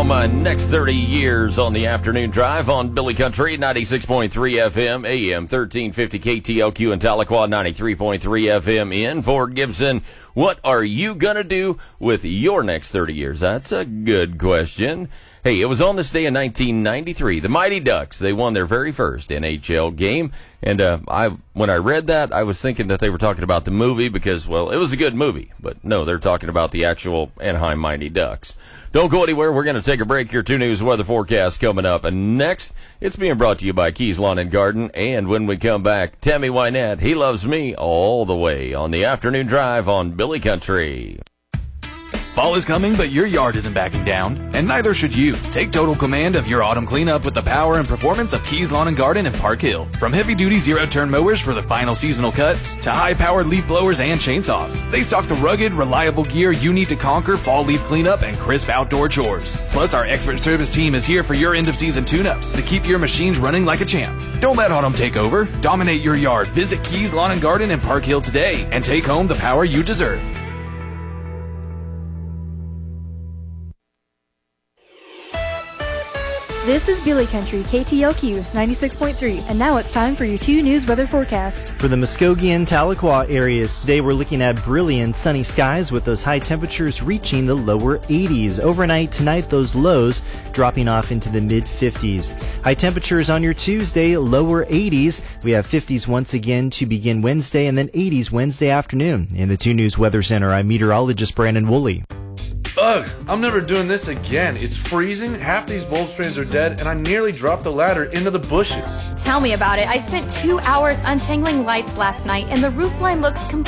my next 30 years on the afternoon drive on Billy Country, 96.3 FM, AM 1350 KTLQ in Tahlequah, 93.3 FM in Fort Gibson. What are you going to do with your next 30 years? That's a good question. Hey, it was on this day in 1993. The Mighty Ducks, they won their very first NHL game. And when I read that, I was thinking that they were talking about the movie because, well, it was a good movie. But no, they're talking about the actual Anaheim Mighty Ducks. Don't go anywhere. We're going to take a break. Your 2 News weather forecast coming up. And next, it's being brought to you by Keys Lawn and Garden. And when we come back, Tammy Wynette, He Loves Me, all the way on the afternoon drive on Billy Country. Fall is coming, but your yard isn't backing down, and neither should you. Take total command of your autumn cleanup with the power and performance of Keys Lawn and Garden in Park Hill. From heavy-duty zero-turn mowers for the final seasonal cuts to high-powered leaf blowers and chainsaws, they stock the rugged, reliable gear you need to conquer fall leaf cleanup and crisp outdoor chores. Plus, our expert service team is here for your end-of-season tune-ups to keep your machines running like a champ. Don't let autumn take over. Dominate your yard. Visit Keys Lawn and Garden in Park Hill today and take home the power you deserve. This is Billy Country, KTLQ 96.3, and now it's time for your 2 News weather forecast. For the Muskogee and Tahlequah areas, today we're looking at brilliant sunny skies with those high temperatures reaching the lower 80s. Overnight tonight, those lows dropping off into the mid-50s. High temperatures on your Tuesday, lower 80s. We have 50s once again to begin Wednesday, and then 80s Wednesday afternoon. In the 2 News Weather Center, I'm meteorologist Brandon Woolley. Ugh, I'm never doing this again. It's freezing, half these bulb strands are dead, and I nearly dropped the ladder into the bushes. Tell me about it. I spent 2 hours untangling lights last night, and the roof line looks completely